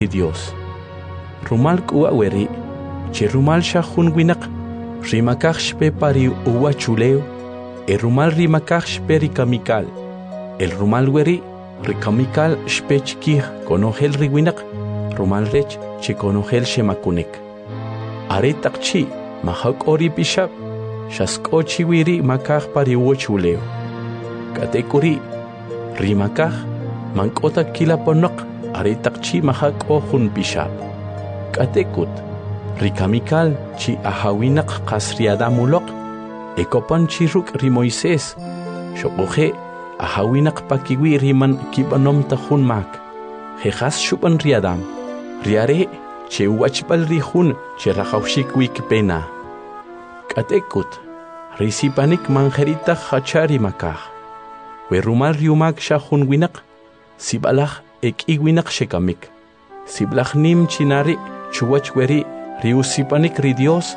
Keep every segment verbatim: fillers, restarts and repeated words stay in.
Dios. Rumal kuwa weri, che rumal shahun winak, rimakach shpe pari uwa chuleo, e rumal rimakach shpe rikamikal. El rumal weri, rikamikal shpe chikih konogel riwinak, rumal rech che konogel shemakunek. Are takchi, mahak ori bishap, shaskochi wiri makach pari uwa chuleo. Katekuri, rimakach, mankota kila ponok, are takchi mahak ohun bishap. Katekut, rikamikal chi ahawinak kasriadamulok, ekopan chiruk ri Moises, shokoje ahawinak pakiwi riman kibanom tahun mak, jejas shupan riadam, riare che wachbal rihun che rahaushik wikpena. Katekut, risipanik manjerita hachari makah, we rumal riumak shahun winak, sibalach ek iwinak shekamik, siblach nim chinari, chuwach weri riusipanik ri Dios,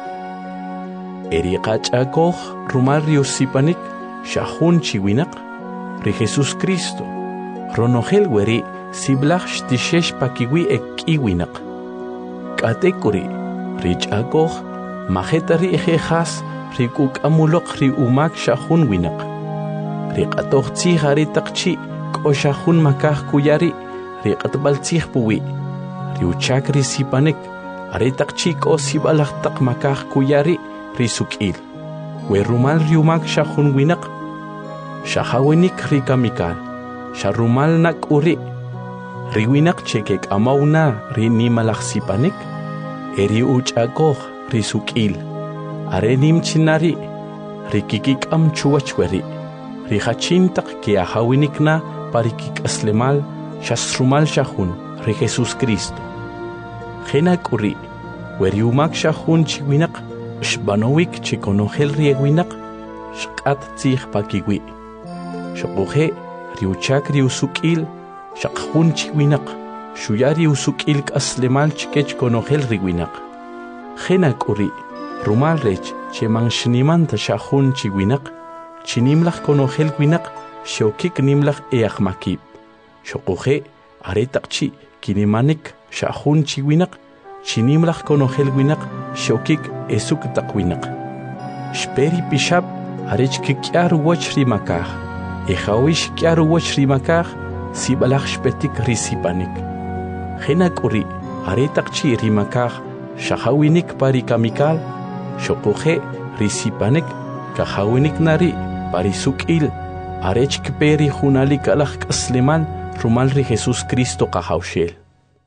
eri qachakoh rumal riusipanik shahun chiwinak, ri Jesus Cristo, ronogel weri siblach shtishesh pakiwi ek iwinak. Katekuri, richakoh, majetari ejejas, rikuk amulok ri umak shahun winak. Rikatoh tzihari takchi, ko shahun makah kuyari, rikatbal tzih puwi. Riuchak risipanik, aretak chiko sibalak tak makah kuyari risukil. We rumal riumak shahun winak, shahawinik rikamikal, sharumal nak uri, riwinak chekek amauna rinimalak sipanik, eri uchakoh risukil, arenim chinari, rikikik am chuachweri, rihachintak ki ahawinik na parikik aslemal, shasrumal shahun, ri Jesus Cristo. Jenak uri, weriumak shahun chiwinak, shbanowik chikonogel riewinak, shkat tzih pakiwi. Shokoje, riuchak riusukil, shakhun chiwinak, shuyari usukil kaslemal chikech konogel riwinak. Jenak uri, rumal rech, chemang shnimanta shahun chiwinak, chinimlach konogel winak, shokik nimlach eachmakib. Shokoje, aretakchi, kinimanik, shahun chiwinak, chinimlach konogel winak, shokik esuk takwinak. Shperi pishab, arech kikiaru wach rimakah, ehawish kiaru wach rimakah, sibalach shpetik risipanik. Jenak uri, aretakchi rimakah, shahawinik parikamikal, shokoje risipanik, kahawinik nari, parisukil, arech kperi hunalik alach kasleman, rumal ri Jesus Cristo kahaushel.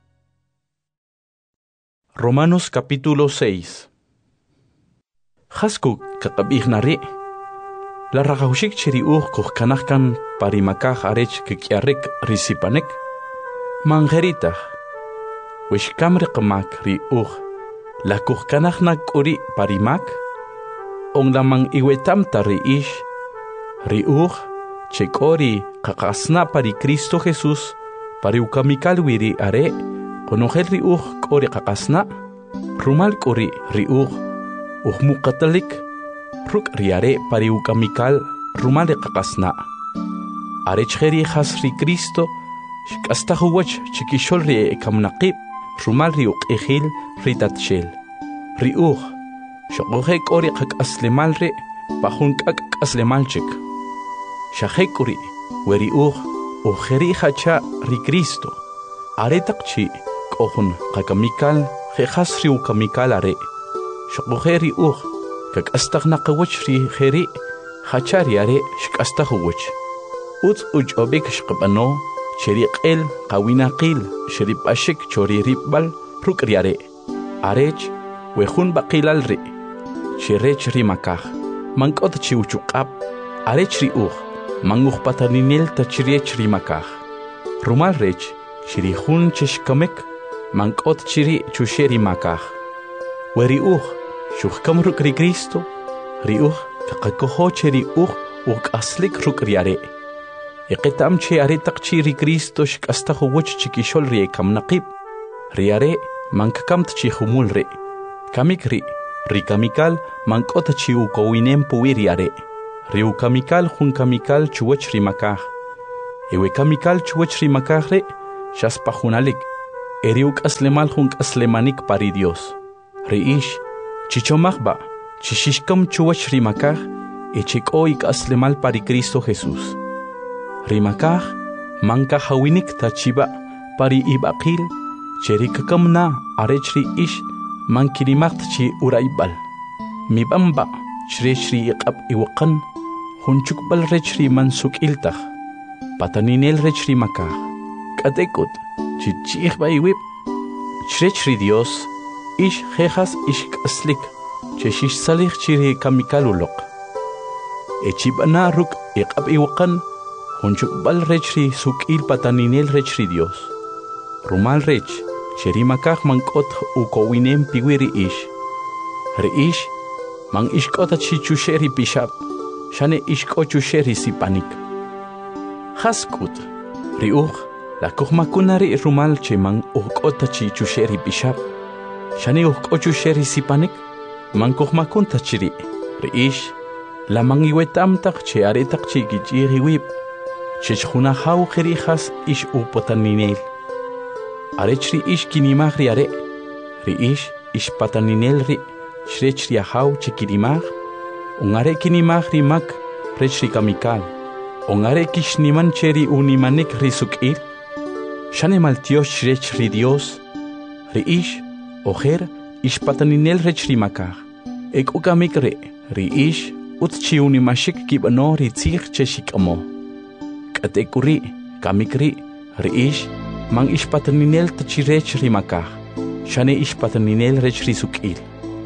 Romanos capítulo seis. Hasku kakabih la rahaushik chiri uh kuh kanahkan parimakah arech kikiarek risipanek, mangeritah, wishkamre kamak ri uh, la kuh kanahnak uri parimak, ong lamang iwetam tari ish, ri uh, chekori kakasna pari Cristo Jesus, pari ukamikal wiri are, konogel ri uh kori kakasna, rumal kori ri uh, uh mukatalik, ruk riare pari ukamikal, rumal kakasna. Are cheri has ri Cristo, shkastahuwach chikishol ri ekamnaqib, rumal ri uk ejil ritatshel. Ri uh, shokoje kori kakaslemal ri, pahun kak aslemalchik. Shahekuri, weri uh, ujeri hacha ri Cristo. Are takchi, kohun kakamikal, jejas ri ukamikal are. Shokojeri uh, kak astagnakawach ri jeri, hachari are shkastahuwach. Uts uch obik shkapano, cheriq el, kawinaqil, sherip ashik chori ripbal, rukriare. Arech, wehun bakilal ri, cherech rimakah, mankot chiuchukap, arech ri uh. Manguh pataninil tachiriech rimakah. Rumal rech, chirihun chishkamek, mankot chiri chusheri makah. Weri uh, shuhkam ruk ri Cristo, ri uh, kakakoho cheri uh, uk aslik ruk riare. Eketam che are takchi ri Cristo shkastahu wach chikishol ri ekam naqib. Riare, mankakamt chihumul re. Kamik ri, ri kamikal, mankot chi ukowinem puiriare. Riu kamikal hun kamikal chuwach rimakah. Ewe kamikal chuwach rimakah re, shas pahunalik. eriuk aslemal junk aslemanik pari Dios. Riish, chichomagba, chishishkam chuwach rimakaj, echikoik aslemal pari Cristo Jesús. Rimakaj, manka hawinik tachiba, pari ibakil, cherikakam na arechri ish, mankirimacht chi uraibal. Mibamba, chrechri iqab iwakan, hunchukbal rechri mansuk iltaj, pataninel rechri makaj, katekut, chichihba iwib, chrechri Dios, ish jejas ish kaslik, cheshish salih chiri kamikalulok. Echibana ruk iqab iwakan, hunchukbal rechri sukil pataninel rechri Dios. Rumal rech, cherimakaj mankot ukowinem piwiri ish. Reish, man ishkota chichusheri pishab, shane ishkochusheri sipanik. Haskut, riuch, la kuhmakunari rumal che man ukota chichusheri pishab, shane ukkochusheri sipanik, man kuhmakunta chiri. Reish, la man iwetamtak che aretak chigichiri wib, chechuna hau jerijas ish upotaninel. Arechri ish kinimagri are, reish ish pataninel ri. Shrechri ahau chikirimag, ungare kinimag rimak, rechri kamikal, ungare kishniman cheri unimanik risukil, shane maltios shrechri Dios, riish, ojer, ish pataninel rechri makar, ek ukamikre, riish, utchi unimashik kibano ritzig cheshikamo. Katekuri, kamikri, riish, man ish pataninel tachirechri makar, shane ish pataninel rechri sukil.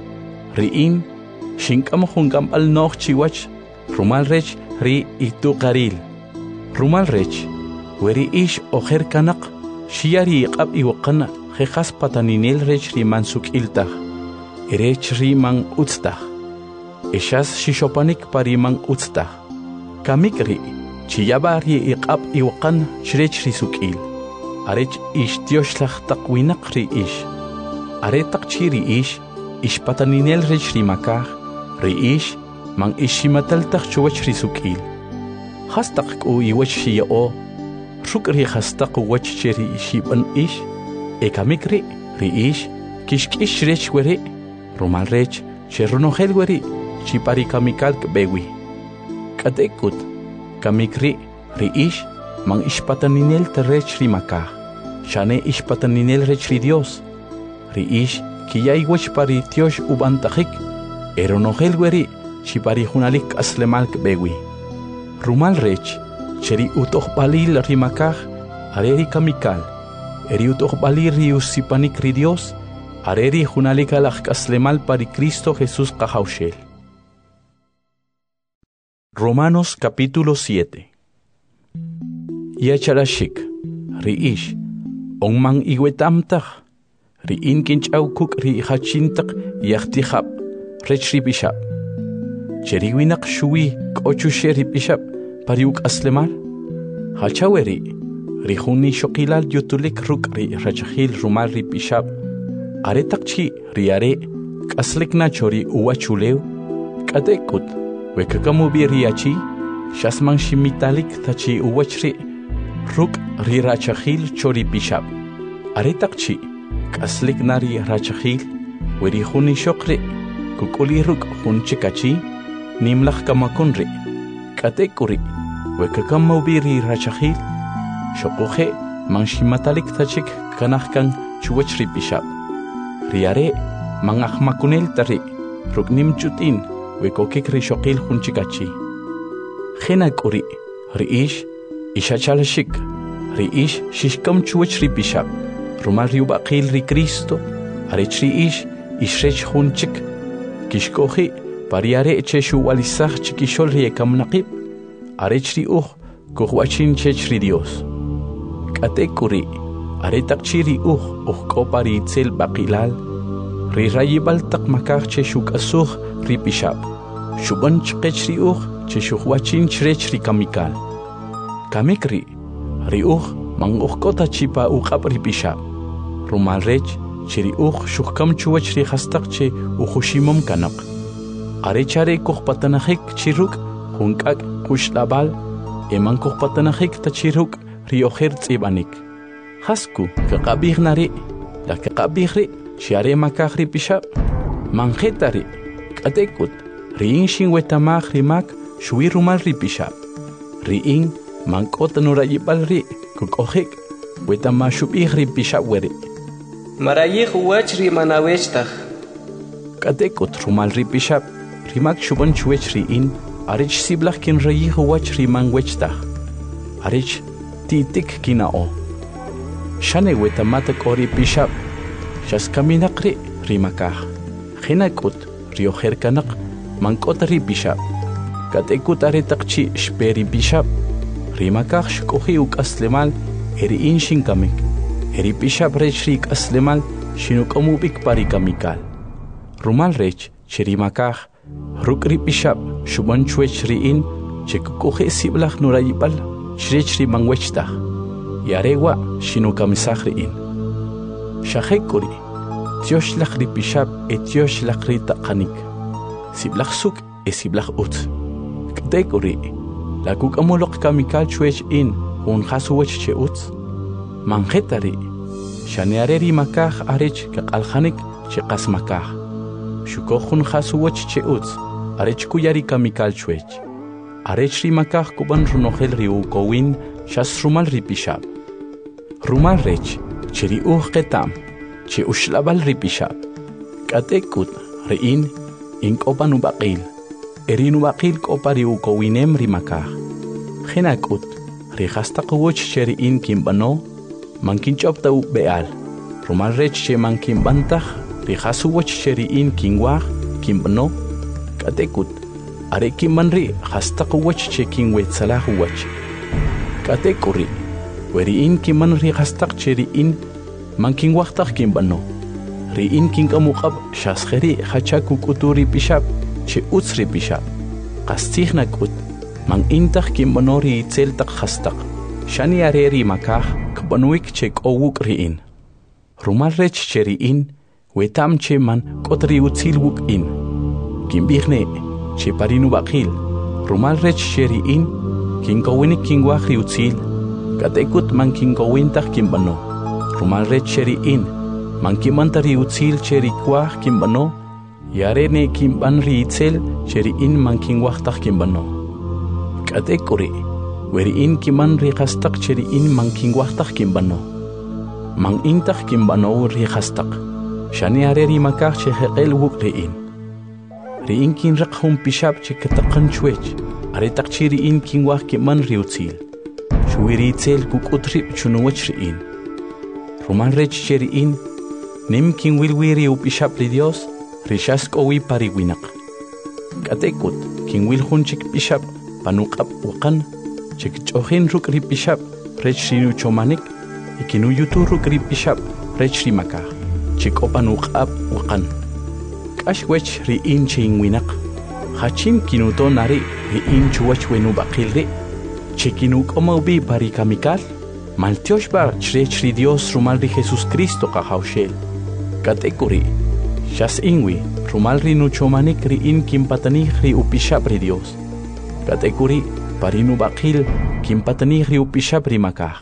Riin, shinkam hungam al noch chiwach, rumal rech ri itu karil. Rumal rech, weri ish oher kanak, shiari iqab iwaqana, jejas pataninel rech ri mansuk iltah, erech ri man utstah. Eshas shishopanik pari man utstah. Kamik ri, chiyaba ri iqab iwaqan shrech ri sukil. Arech ish tioshlach takwinak ri ish. Aretak chiri ish, ish pataninel rech rimakaj, riish, man ishimataltak chuwach risukil. Hastak ku iwach shiyao, ruk ri hastak wach cheri ishiban ish, ekamikri, riish, kishkish rech weri, rumal rech, cherunogel weri, chipari kamikal bewi. Katekut, kamikri, riish, man ish pataninel terech rimakaj, shane ish pataninel rech ri Dios, riish, Kiyay wach pari tiosh ubantajik, eronogel weri, chipari junalik aslemalk bewi. Rumal rech, cheri utoh balil rimakaj, areri kamikal, eri utoh balil riusipanik ri Dios, areri junalik alak aslemal pari Cristo Jesús kahaushel. Romanos capítulo siete. Yacharashik, riish, onman iwetamtaj, Riin kinchaw kuk ri hachintak yachtihab, rechri bishab. Cheriwinak shui kochusheri bishab, pariuk aslemal. Hachaweri, rihuni shokilal yutulik ruk ri rachahil rumal ri bishab. Aretakchi riare, kaslik nachori uwachuleu. Kadekut, wekakamubi riachi, shasman shimitalik tachi uwachri, ruk ri rachahil chori bishab. Aretakchi, Kaslik nari rachahil, weri huni shokri, kukuli ruk hun chikachi, nimlach kamakunri, katekuri, wekakamubiri rachahil, shokuhe, manshimatalik tachik kanahkan chuwachri bishab. Riare, mangahmakunel tari, ruknim chutin, wekokikri shokil hun chikachi. Henakuri, riish, ishachalashik, riish, shishkam chuwachri bishab. Rumal riubaqil ri Cristo, arechri ish, ishrech hunchik, kishkohi, pariare cheshu walisach chikishol ri ekamnaqib, arechri uj, kuhwachin chechri Dios. Katekuri, aretakchiri uj, uj kopari itzel baqilal, ri rayibal tak makar cheshuk asuj ri pishab, shuban chkechri uj, cheshuhwachin chrech ri kamikal. Kamikri, ri uj, man uj kota chipa uqab ri pishab. Rumal rech, chiri uj shuhkam chuwach ri hastakche ujushimom kanak. Arechare kuhpatanahik chiruk, hunkak kushlabal, eman kuhpatanahik tachiruk ri ojer tzibanik. Hasku kaqabih nari la kaqabihri shiare makah ri pishab manjetari katekut riin shin wetamah rimak shui rumal ri pishab riin mankot nurayibal ri kukohik wetama shubih ri pishab weri marayih wach ri manawechtaj katekut rumal ri pishab rimak shuban chuech riin arich siblach kin rayih wach ri manwechtaj arich titik kinao shane wetamata kori pishab shas kaminaqri rimakah khinakut rioherkanak mankot ri pishab katekut aretaqchi shperi pishab rimakah shkohi ukaslemal eri inshin kamik eri pishab rech rik aslemal shinukomubik parikamikal rumal rech chirimakah rukri pishab shuban chuech riin chekukohi siblach nurayibal shrech ri mangwechta yarewa shinukamisaj riin shahekuri tiosh ri pishab etiosh ri taqanik siblach suk e siblach ut kdekuri la kukamolok kamikal chuech in un khasuwech che ut manjetari shaneareri makah arech kaqalkhanik che qasmakah shukokhun khasuwech che ut arech kuyari kamikal chuech arech ri makah kuban runogel riu kowin shas rumal ri pishab rumal rech cheri uh qetam che ushlabal ri pishab katekut riin in kopan ubaqil erin ubaqil kopari u kowinem ri makah khinakut ri khastaqwoch cheri in kimbano mankin chopta u beal rumal rech che mankin bantaj ri khasuwoch cheri in kinwah kimbano katekut are kimanri khastaqwoch che kinwe salah wach katekuri weri in kiman ri khastaq cheri in mankin waqtaq kimbano ri in kinkamuqab shaskheri khachaku kuturi pishab che utsri pishab qastigna kut man intaq kimbano ri tseltaq khastaq shani areri makah kbanuik che kowuk ri in rumal rech cheri in wetam che man kotri utsil wuk in kimbihne che parinu baqil rumal rech cheri in kinkowini kingwahri utsil katekut man kinkowintaq kimbano rumal rech cheri in man kimantari utsil cheri kwah kimbano yarene kimban ri itzel cheri in man kinwahtaq kimbano katekuri weri in kiman ri khastaq cheri in man kinwahtaq kimbano man intaq kimbano ri khastaq shani areri makah che heqel wuk ri in ri in kin raqhum pishab che kataqan chuech aretaq cheri in kinwah kiman ri utsil shuwiri itzel kukutri chunuwach ri in rumal rech cheri in nim kin wilwiri upishab ri Dios rishas kowi pariwinak katekut kin wil hunchik pishab panuqab uqan chik ch'ojin ruk ri pishab rech rinu chomanik ikinu yutu ruk ri pishab rech ri makah chik opanuqab uqan kashwech ri in chin winak hachin kinuto nari ri in chuwach wenu baqil ri chikinu komobi parikamikal maltiosh bar chrech ri Dios rumal ri Jesus Cristo qahawshel katekuri shas inwi rumal ri nuchomanik ri in kimpatani ri upishab ri Dios katekuri parinu baqil kimpatani ri upishab ri makah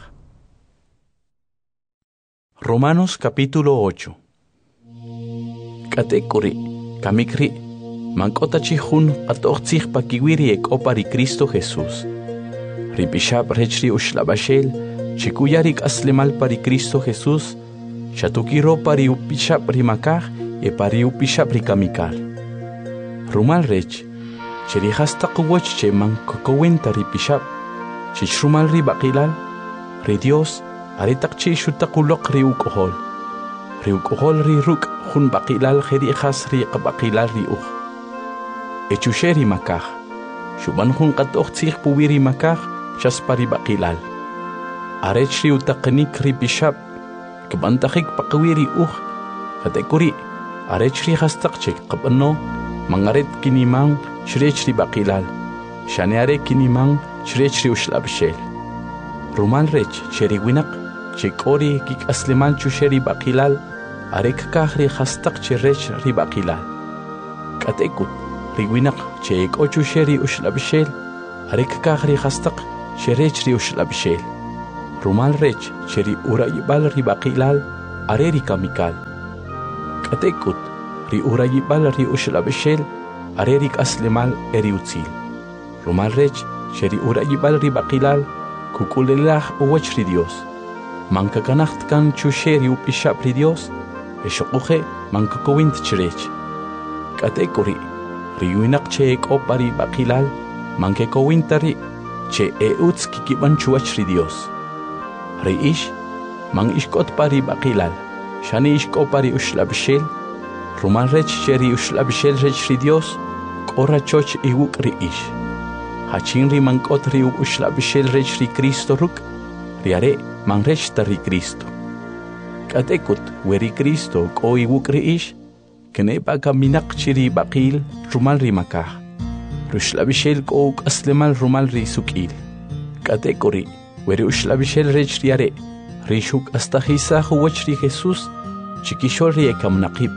Romanos capítulo ocho katekuri kamikri mankota chihun qatoqtzig pakiwiri ekopa ri Cristo Jesús ri pishab rech ri ushlabashel chikuyarik aslemal pari Cristo Jesús shatukiro pari upishab ri makah e pari upishab ri kamikal rumal rech cheri hastaqwoch che man kokowenta ri pishab chichrumal ri baqilal ri Dios aretaq chi shutaquloq ri ukohol ri ukohol ri ruk hun baqilal kheri khas ri qabaqilal ri uj echusheri makah shuban hun qatoqtzig puwiri makah shas pari baqilal arech ri utaqnik ri pishab kbantakhik paqwiri uj katekuri arech ri hastaqchik qabno mangaret kinimang shrech ri baqilal shaneare kinimang shrech ri ushlabshel rumal rech cheri winak chekori kik aslemal chusheri baqilal arek kahri hastaq cherech ri baqilal katekut ri winak chek ochusheri ushlabshel arek kahri hastaq sherech ri ushlabshel Rumal rech cheri urayibal ri baqilal are ri kamikal. Katekut ri urayibal ri ushlabeshel are ri aslemal eri utzil. Rumal rech cheri urayibal ri baqilal kukulelah uwach ri Dios. Manka kanacht kan chusheri upishap ri Dios. Eshokuhe manka kowint chirech. Katekuri ri uinak che ekopari baqilal manke kowintari che eutz kikiban chuach ri Dios. Ri ish man ishkot pari baqilal shani ishkopari ushlabshel rumal rech cheri ushlabshel rech ri Dios kora choch iwuk ri ish. Hachin ri mankot ri ushlabshel rech ri Cristo ruk ri are man rech ri Cristo. Katekut weri Cristo ko iwuk ri ish kene pa kaminak chiri baqil rumal ri makah. Rushlabishel ko aslemal rumal ri sukil. Katekuri weri ushlabishel rech ri are rishuk astahisa huwach ri Jesus chikishor ri ekam naqib.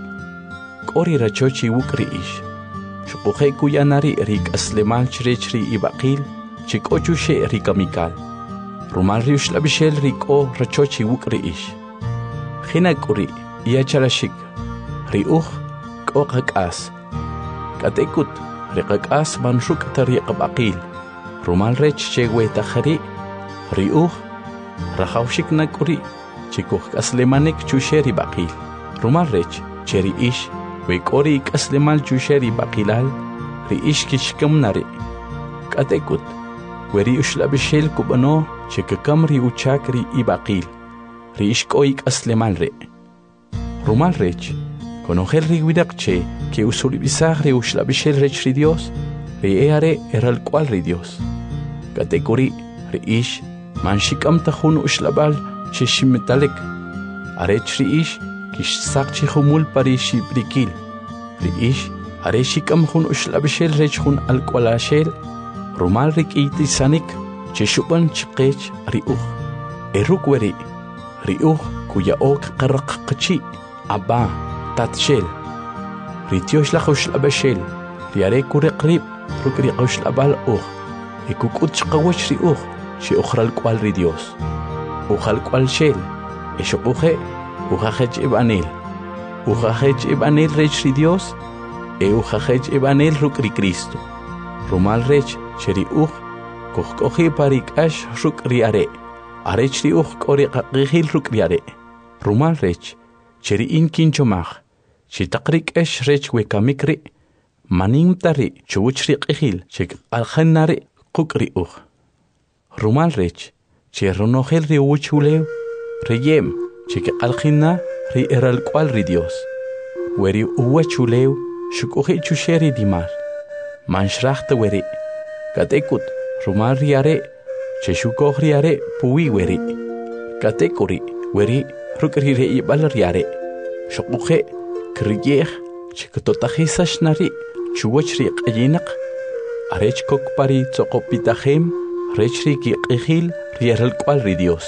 Kori rachochi wuk ri ish. Shukuhe kuyanari ri aslemal chirech ri ibaqil chikochu she ri kamikal. Rumal ri ushlabishel ri ko rachochi wuk ri ish. Khinakuri iyacharashik ri uch ko qakas. Katekut ri qakas manshuk tariq baqil. Rumal rech chewe takhari ri uch rakhawshik nakuri chikuh aslemanek chusheri baqil. Rumal rech cheri ish we kori aslemal chusheri baqilal ri ish kishkam nari. Katekut weri ushlabishel kubano chikakam ri uchak ri ibaqil. Ri ish koik aslemal re. Rumal rech conocer ri widakche que usuri bisag ri ushlabishel rech ri Dios ri eare eral cual ri Dios. Katekuri ri ish manshikam tahun ushlabal chishimitalek arech ri ish kish sakchi humul pari shibrikil. Ri ish are shikam hun ushlabishel rech hun alqualashel rumal rik iti sanik chishuban chiqech ri uch. Eruk weri ri uch kuya ok qaraq qachi abba tatshel. Ri Dios la ushlabishel ri are kuriqrib ruk ri ushlabal uch. Ikukut chqawach ri uch shi ukhral kwal ri Dios. Ukhal kwal shel eshukuhe ukhajech ibanel. Ukhajech ibanel rech ri Dios e ukhajech ibanel ruk ri Cristo. Rumal rech cheri uch kuhkohi parik ash ruk ri are. Arech ri uch kori qaqihil ruk ri are. Rumal rech cheri in kinchomach chitaqrik ash rech wekamikri manim tari chuchri qihil chik alkhanari qukri uch. Rumal rech cheronogel ri uchulew riyem chik alkhina ri eral kwal ri Dios. Weri uwachulew shukuhi chusheri dimar. Manshracht weri. Katekut rumal ri are cheshukoh ri are puwi weri. Katekuri weri rukri ri ibal ri are. Shukuhe kriyeh chiktotahisash nari chuwach ri qayinak arech kok pari tsokopitahem rech ri qihil ri eral kwal ri Dios.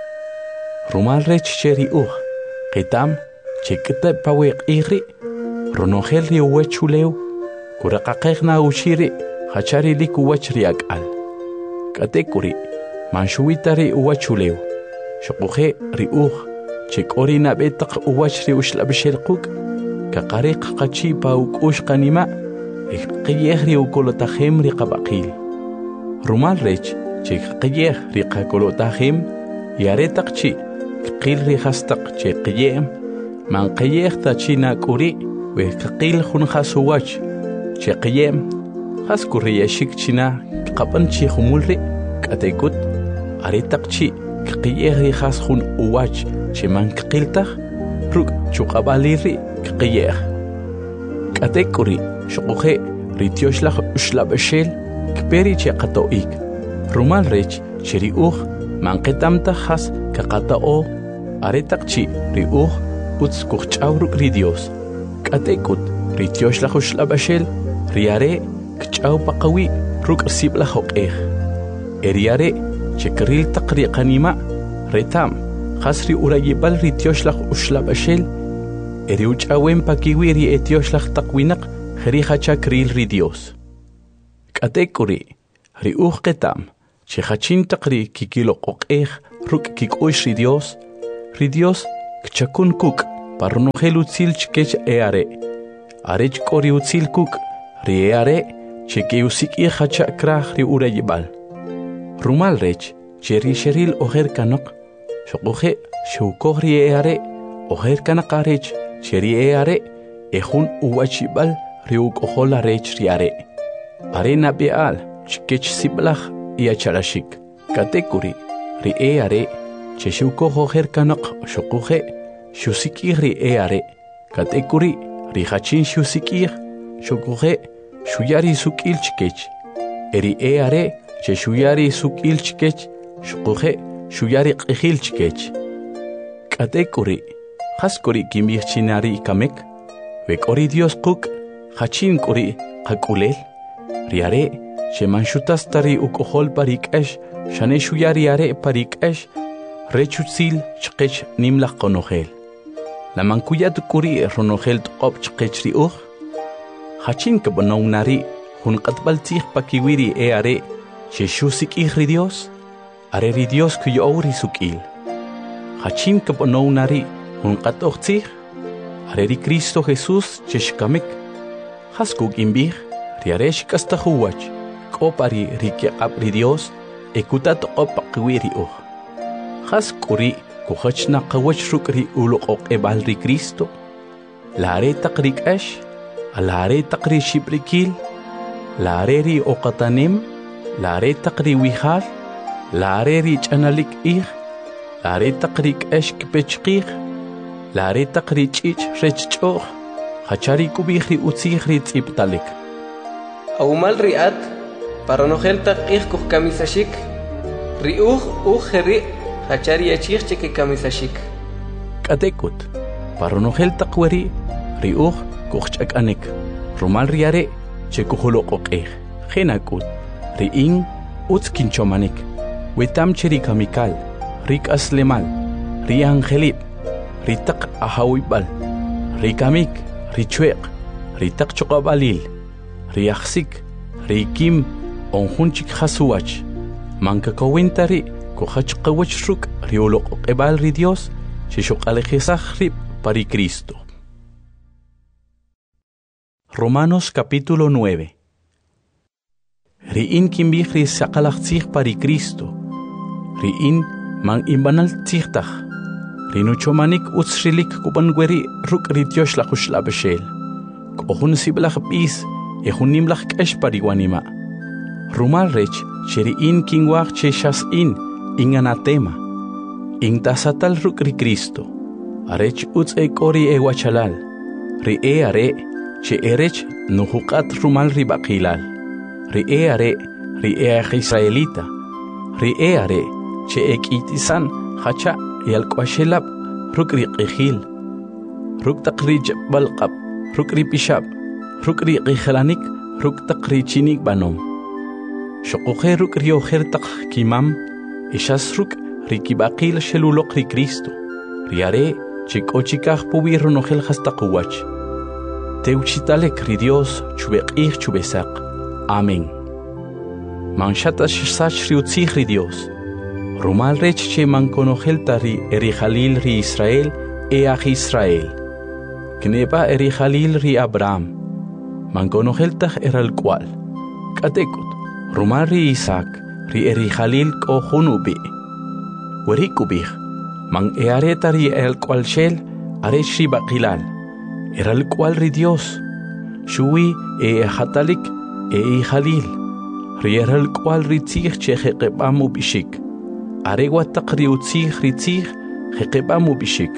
Rumal rech cheri uch qitam chikta pawe qihri ronogel ri uwachulew kuraqaqeqna ushiri hachari lik uwach ri akal. Katekuri manshuwitari uwachulew shukuhe ri uch chikori nabetaq uwach ri ushlabishel quk kaqariq qachi pauk ush qanima qiyeh ri ukolotahem ri qabaqil. Rumal rech chik qiyeh ri qakolotahem yare taqchi qil ri hastaq che qiyem man qiyeh tachina kuri we qil khun khasuwach che qiyem khas kuri yashik china qaban chi khumulri katekut are taqchi qiyeh ri khas khun uwach che man qiltaq ruk chuqabaliri qiyeh. Katekuri shukuhe ri Dios la ushlabashel kperi che qatoik. Rumal rech cheri uch man qitamta khas kaqatao are taqchi ri uch uts kuch'aw ruk ri Dios. Katekut ri Dios la ushlabashel ri are kch'aw paqawi ruk sibla hoqeh. Eri are chekril taqri qanima retam khas ri urayibal ri Dios la ushlabashel eri uch'awen pakiwi ri etios la taqwinaq khri khachakril ri Dios. Katekuri ri uch qitam che khachin taqri kikilo qoqeh ruk kikush ri Dios, ri Dios kchakun kuk parunogel utzil chkech eare, arech kori utzil kuk ri eare cheke usik i hacha krach ri urayibal. Rumal rech cheri sheril oher kanok, shokohe shukor ri eare oher kanak arech cheri eare ehun uwachibal ri ukohola rech ri are. Are nabeal chkech siblach i acharashik, katekuri ri eare cheshuko oher kanak shokohe shusik ri eare, katekuri ri hachin shusik shokohe shuyari sukil chkech, eri eare che shuyari sukil chkech, shokohe shuyari qihil chkech. Katekuri haskuri kimir chinari kamek, vekori Dios kuk hachin kuri hakulel, riare che manshutas tari ukohol parikesh, shane shuyari are parikesh, rechutzil chkech nimlach konohel. La mankuyat kuri ronogel tqop chkech ri uch, hachin ke bonong nari hun qatbaltih pakiwiri e are che shusik ri Dios, are ri Dios ku yori sukil. Hachin ke bonong nari hun qatochtih, are ri Cristo Jesus che shkamek, haskuk imbih riare shkastahuwach, kopari ri keqab ri Dios ekutat qop pakiwiri uch. Haskuri kuhachna qawach rukri uloq ebal ri Cristo, lare taqrik ash, alare taqri shibrikil, lare ri oqatanim, lare taqri wihal, lare ri chanalik ih, lare taqrik ash kpechqih, lare taqri chich rechchoh, hachari kubih ri utzih ri tziptalik. Aumal riat, paranogel taqih kuh kamisashik, ri uj uj ri hachari achih cheke kamisashik. Katekut, paranogel taqweri, ri uj kuchak anek, rumal riare che kuholoqoqeh, genakut, ri in utzkin chomanik, wetam cheri kamikal, rik aslemal, ri angelip, ri taq ahawibal, ri kamik, ri chueq, ri taq choqabalil, ri aksik, ri kim onjunchik hasuach, manka kowintari kuhach qawach ruk ri uloqoqebal ri Dios, che shoqalejisaj rib pari Cristo. Romanos capítulo nueve. Riin kimbih ri sakalachtzih pari Cristo, riin man imbanal tzihtach, rinuchomanik utzrilik kubangueri ruk ri Dios la hushla beshel, kohun siblach bis, ehun nimlach kesh pari wanima. Rumal rech, cheriin kingwach cheshas in, inganatema, in tasatal ruk ri Cristo, arech utz ekori e wachalal, ri e are, che erech nuhukat rumal ri bakilal, ri e are, ri e israelita, ri e are, che ek itisan hacha yalkwashelab ruk ri qihil, ruk taqri balqab, ruk ri pishab, ruk ri qihlanik, ruk taqri chinik banom. Shokohe ruk ri oher taq kimam, ishas ruk ri kibakil shelulok ri Cristo, ri are, che kochikaj pubi runogel hastakuwach. Teuchitalek ri Dios chubeqih chubesak. Amén. Manshata shsach ri utzih ri Dios. Rumal rech che mankonogel tari eri Jalil ri Israel e aj Israel. Kneba eri Jalil ri Abraham. Mankonogel taj eral cual. Katekut. Rumal ri Isaac ri eri Jalil ko hunubi. Werikubih. Man eareta ri el cual shel arech ri bakilal. Era el cual ri Dios, shui e hatalik e Jalil, ri era el cual ri tzich che jeqebamu bishik, aregua taqri utzich ri tzich jeqebamu bishik.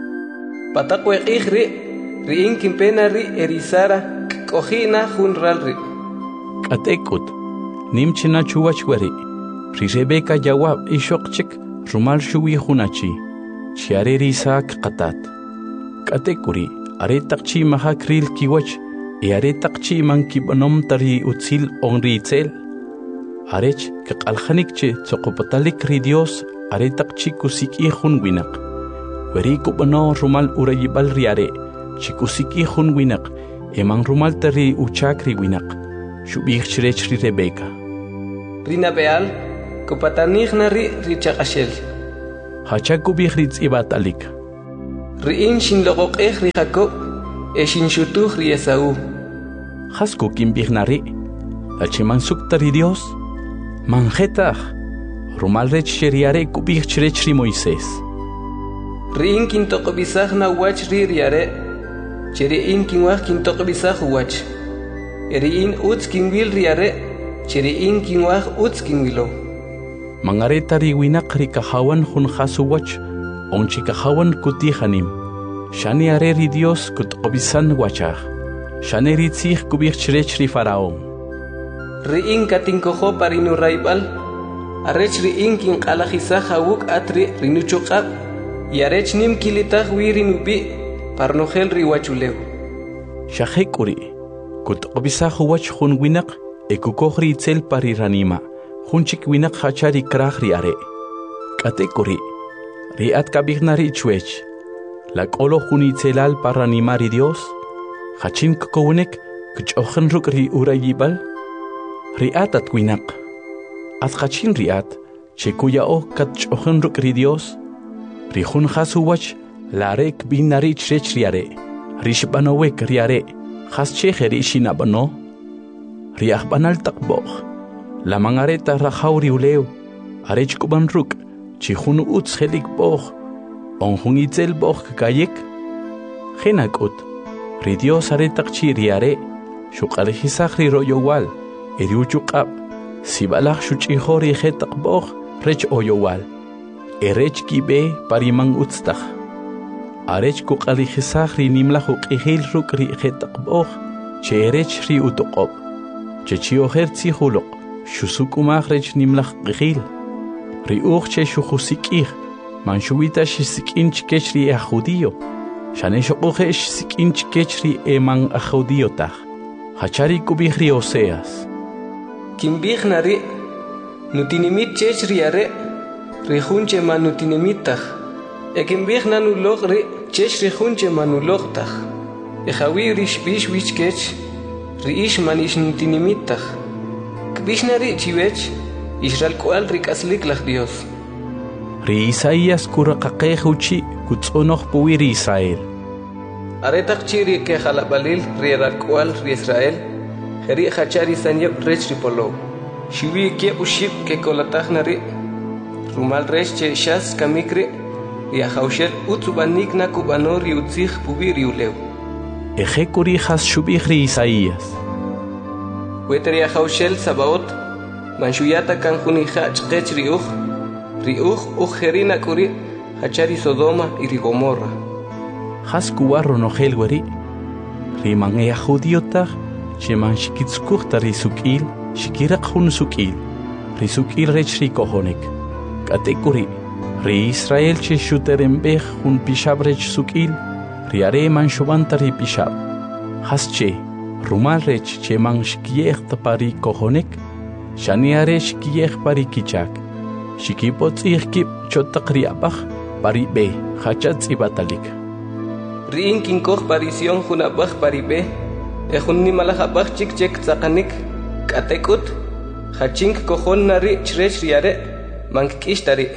Patakwe ri, ri inkin pena ri erisara, kohina junral ri. Katekut, nimchina chuwachweri, ri Rebeka jawab ishokchik, rumal shui hunachi, chiare ri Isaac qatat. Katekuri, are taqchi mahakril kiwach, e are taqchi man kibanom tari utzil onri itzel. Arech ke qalkhanik che tsoqopatalik ri Dios, are taqchi kusiki hun winak. Weri kubano rumal urayibal ri are, chikusiki hun winak, e man rumal tari uchak ri winak, shubih chirech ri Rebeka. Rina beal, kupatanich na ri ri chakashel, hachakubih ritz ibatalik. Riin shin loqoqeh ri Jacob, e shin shutuh ri Esaú. Hasku kimbihnari, achiman suktari Dios, manjetah, rumalrech sheriare kubih chrech ri Moisés. Riin kintoqbisah na wach ri riare, cheriin kinwah kintoqbisah wach. Eriin uts kinwil riare, cheriin kinwah uts kinwilo. Mangareta ri winak ri kahawan hun hasu wach, onchi kahawan kutihanim. Shani are ri Dios kutqobisan wachah. Shani ri tzih kubih chrech ri Faraón. Riin katinkojo parinu raibal, arech riin kinqalajisah hawuk atri rinuchuqab, y arech nim kilitah wirinubi, parnogel ri wachuleu. Shahekuri, kutqobisah wach hun winak, ekukohri itzel pari ranima, hunchik winak hachari krah ri are. Katekuri, ri at kabihnari chwech, la kolo hun itzelal paranimari Dios, hachin kokownek, kuchochen ruk ri urayibal, ri at at winak, at hachin ri at, chekuya o katchochen ruk ri Dios, ri hun hasu wach, la rek binari chrech ri are, rishbanowek ri are, has cheje ri shinabano, ri ahbanal takboch, la mangareta rahauri uleu, arech kuban ruk, chihun uts helik boch, on hun itzel boch kayek, genakut, ri Dios aretak chi ri are, shuqalejisach ri royowal, eriuchukab, sibalach shuchihori hetak boch, rech oyowal, erech kibe parimang utstach. Arech kuqalejisach ri nimlach uqihil ruk ri hetak boch, che erech ri utoqob, che chioher tzihulok, shusukumach rech nimlach qihil, ri uch che shuhusikih, man shuwita shisikinch kech ri a judío, shane shoqujesh sikinch kech ri eman a judío tach, hachari kubih ri Oseas. Kimbih nari, nutinimit chech ri are, ri hunche man nutinimitach, e kimbih nanulog ri chech ri hunche manulog tach, e jawi rish bish wich kech, ri ish man ish nutinimitach, kbish nari chivech, Israel kual ri kaslik lach Dios. Ri Isaías kuraqaqej uchi kutzonoch puwi ri Israel. Aretak chiri ke jalabalil ri rakual ri Israel, jeri hachari sanyep rech ri polo. Shiwi ke uship ke kolatach nari, rumal rech che shas kamikri, ri ahaushel utsubanik na kubano ri utzich puwi ri uleu. Eje kuri has shubih ri Isaías. Weteri ahaushel sabaot, manshuyata kan junija chqech ri uj, ri uj ujerina kuri, hachari Sodoma y ri Gomorra. Has kuwarro nogel weri, ri man ea judiotach, che man shikitskuchta ri sukil, shikirak hun sukil, ri sukil rech ri kohonek. Katekuri, ri Israel che shuterembech hun pishab rech sukil, ri are man shobanta ri pishab. Has che, rumal rech che man shikiechta pari kohonek, shani are shikiech pari kichak. Shikipot ihkip chotak ri abach, pari be, hachatz ibatalik. Riin kinkoh parision junabach paribe, e junni malajabach chik chek tzakanik, katekut, hachink kohon nari chrech riare, mankishtari.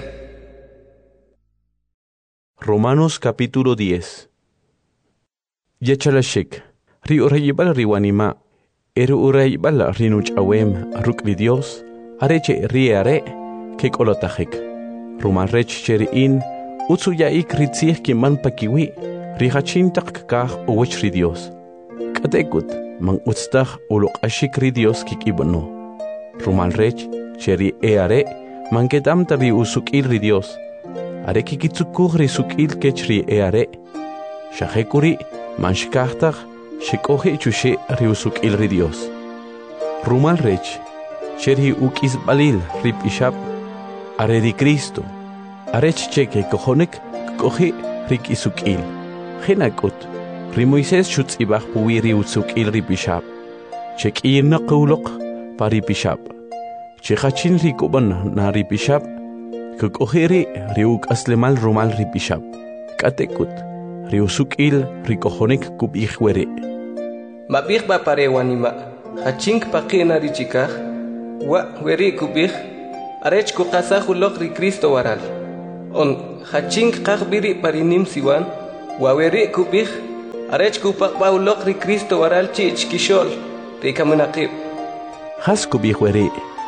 Romanos capítulo diez. Yechalashik, ri urayibal riwanima, eru urayibal rinuch awem, rukri Dios, areche riare, kek olotajek. Ruman rech cheriin, utsu yaik ritzih kiman pakiwi, Rihachintak kah uwech ri Dios. Katekut, man utstach ulok ashik ri Dios kikibano. Rumal rech, cheri eare, man kedam tari usukil ri Dios. Are kikitsukuk ri sukil kech ri eare. Shahekuri, man shikahtach, shikohe chushe ri usukil ri Dios. Rumal rech, cheri ukis balil ri pishab, are di Cristo. Arech cheke kohonek, kohe rik isukil. Genakut, ri Moisés shutz ibach puwi ri utsukil ri pishab. Chek irna qulok pari pishab. Chekachin ri kuban na ri pishab. Kukohiri ri uk aslemal rumal ri pishab. Katekut, ri usukil ri kohonek kubich were. Mabich ba parewanima, hachink pakina ri chikah, wa weri kubich, arech kukasah ulok ri Cristo waral. On haching kakbiri parinim siwan, waweri kubih, arech kupak paulok ri Cristo waral chich kishol, ri kamunakib. Has kubih weri.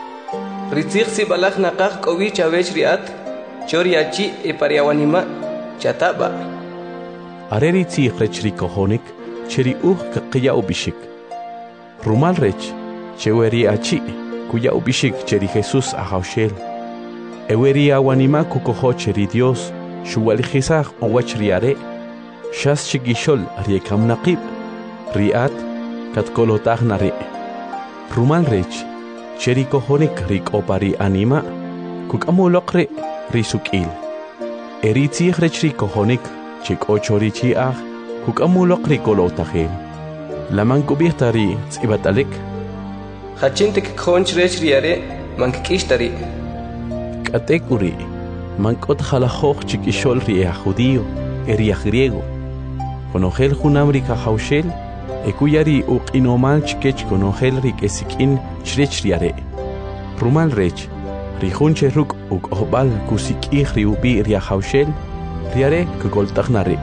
Ritzig si balak nakak kowi chawech riat, choriachi e pariawanima, chataba. Areri tzig rech ri kohonik, cheri uh kakia ubishik. Rumal rech, cheweri achi, kuya ubishik cheri Jesus ahaushel. Eweri awanima kukoho cheri Dios, shuwalijizah onwach riare, shas chigishol riekam naqib, riat, katkolotah nare. Rumal rech, cheri kohonik rik opari anima, kukamulokre risukil. Eri tzig rech ri kohonik, chik ochori chiah, kukamulokri kolotahel. Laman kubihtari tzibatalik. Hachintik khonch rech riare, mankikishtari. Katekuri, mankot jalajoj chikishol ria judío, eria griego. Conogel junamrika haushel, ekuyari uqinomal chikech conogel rik esikin chrech riare. Rumal rech, rijunche ruk uk ohbal kusikih riubi ria haushel, riare kugoltagnare.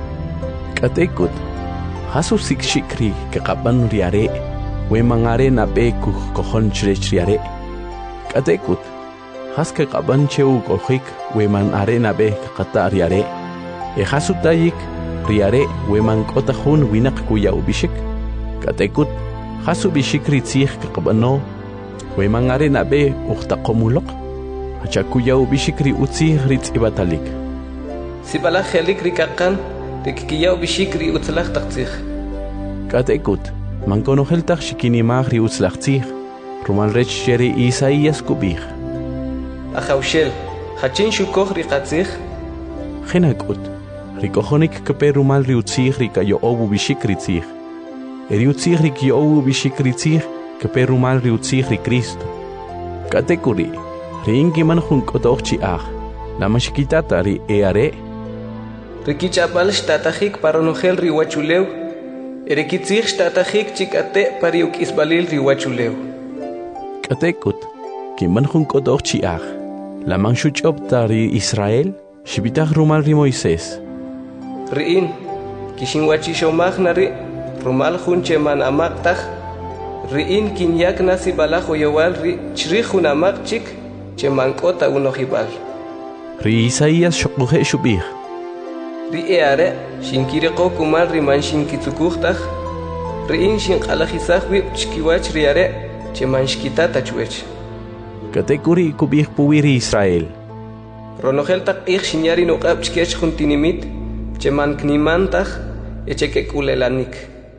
Katekut, hasu sikshikri kakaban riare, we mangare nabe kuh kohon chrech riare. Katekut, haske qaban cheu kohik we man arena be kaqata riare e hasutayik riare we man qotahun winak kuya ubishik katekut hasu bishikri tzih qabano we man arena be uqtaqomulok hacha kuya ubishikri utzih ritz ibatalik sibala khelik rikaqan rikiya ubishikri utzlaq taqtzih katekut man konohel taq shikini magri utzlaq tzih rumal rech sheri Isaías kubih Ahaushel, hachin shukoh rikatzich. Genakut, rikohonik keperumal riutzich rikayo obu bishikritzich. Eriutzich rikyo obu bishikritzich keperumal riutzich ri Cristo. Katekuri, ringi manjun kotochi ah, la mashikitata ri eare. Rikichapal shtatahik paronogel riwachuleu. Erikitzich shtatahik chikate pariuk isbalil riwachuleu. Katekut, ki manjun kotochi ah. La manshuchoptari Israel, shibitach rumal ri Moisés. Riin, kishinwachishomach nari, rumal junche man amaktach, riin kinyak nasi balajo yowal ri chrihun amakchik, che mankota unohibal. Ri Isaías shokuhe shubih. Ri eare, shinkireko kumal ri man shinkitsukuchtach, riin shinkalajizach wip chkiwach riare, che manshkitata chwech. Katekuri kubih puwiri Israel. Ronogel tak ich shinyari nuqab chkech juntinimit, che man knimantach, echeke kulelanik.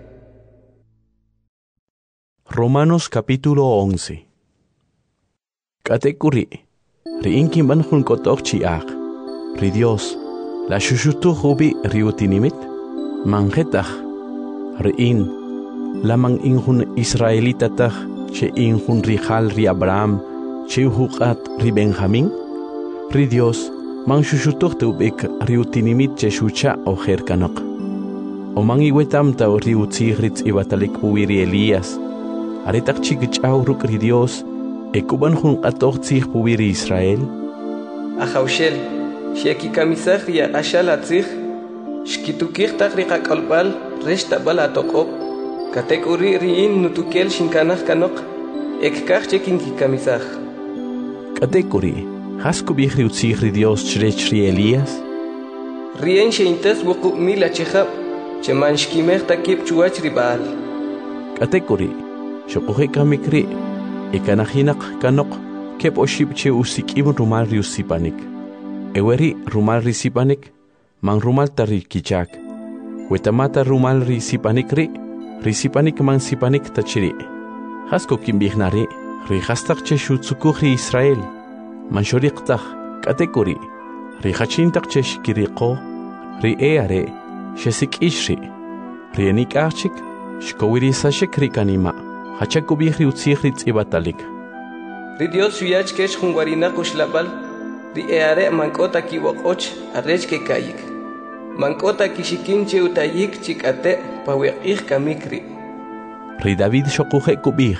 Romanos capítulo once. Katekuri, riinkin ban jun kotok chiach, ri Dios, la shushutu hubi riutinimit, manjetach, riin, la man injun Israelitatach, che injun rijal ri Abraham, Cheuhuqat ri Benjamín, ri Dios, man shushutuq teubik riutinimit cheshucha o jerkanok. O man iwetam ta riutzig ritz ibatalik puwiri Elías, aretak chikichaw ruk ri Dios, ekuban jun qatoq tzig puwiri Israel. Ahaushel, sheki kamisach ri ashal atzig, shkitukig tak ri qakolbal, reshta bala toqob, katekuri riin nutukel shinkanach kanok, ekkach chekin ki kamisach. Katekuri, hasku bihri utzigri Dios chrech ri Elías? Rien sheintes wuku mila chehab, che manshkimech takip chuach ri Baal. Katekuri, shokuhe kamikri, ekanahinak kanok, kep oshib che usikim rumal ri usipanik. Eweri rumal ri sipanik, man rumal tari kichak. Wetamata rumal ri sipanik ri, ri sipanik man sipanik tachiri. Hasko kimbihnari, ri hastak che shutsukuhi Israel, manshoriqtach, katekuri, ri hachintak che shikiriqo, ri eare, shesik ishri, ri enik archik, shkowiri sashik ri kanima, hachakubih ri utzig ri tzibatalik. Ri Dios shuyach kesh hunwarina kushlabal, ri eare mankota kiwokoch, arrech ke kayik. Mankota kishikinche utayik chikate, pawiqih kamikri. Ri David shokuhe kubih.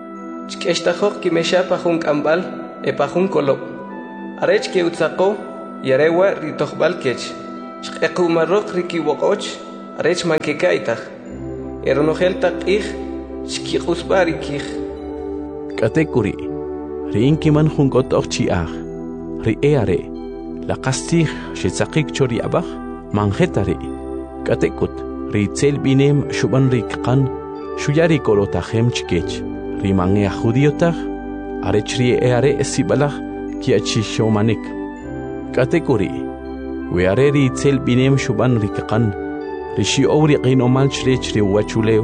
Chkeshtajok kimesha pajun kambal, e pajun kolop. Arech ke utzako, yarewa ritoqbalkech shqequmarroq rikiwoqoch arech mankekaitaq eronojelta q'ij xkiq'usparikij Katekuri riinkiman junk'ot'oq chi'aj ri'eare laqastij xetzaqik choriabaj manjetari katekut ritzel binem shuban rikqan shuyari kolotajem chikech rimangea judiotaj arech ri'eare sibalaj kiachishomanik katekuri weare ritzel binem shuban rikqan rishi owri qinomal chrech riwachuleo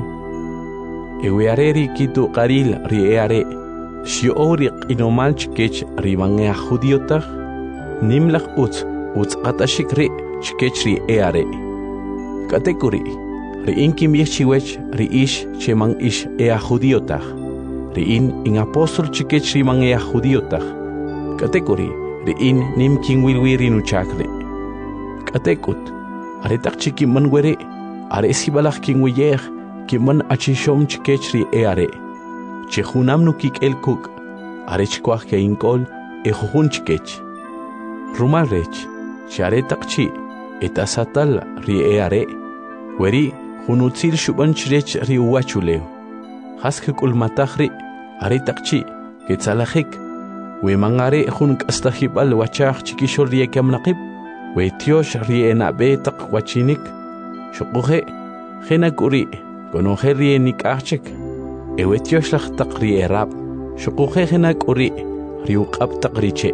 eweare rikitu qaril ri'eare shi owri qinomal chikech rimangea judiotaj nimlaj utz utz qatashik ri chikech ri'eare katekuri ri'inkim yechchiwech ri'ish cheman ish ea judiotaj ri'in in apóstol chikech riman ea judiotaj katekuri ri'in nimkin wilwiri nuchakre katekut aretaq chikiman were are sibalaj kin wiyej kiman achishom chikech ri'eare chejunam nukik el kuk arech kwaj ke inkol ejujun chikech rumal rech charetaq chi etasatal ri'eare weri junutzil shuban chrech riuwachuleo haske kulmatajri aretaq chi ketzalajik we mangare jun k'astajib'al wachaj chikixol riekamnaqib we tiosh rienabe taq wachinik shuquje jena kuri konoje rienik'ajchik ewe tiosh laj taq rierab shuquje jena kuri riuq'ab taq riche